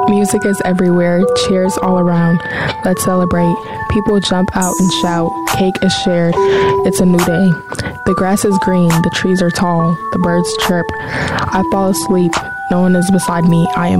Music is everywhere, cheers all around. Let's celebrate. People jump out and shout. Cake is shared. It's a new day. The grass is green, the trees are tall, the birds chirp. I fall asleep. No one is beside me. I am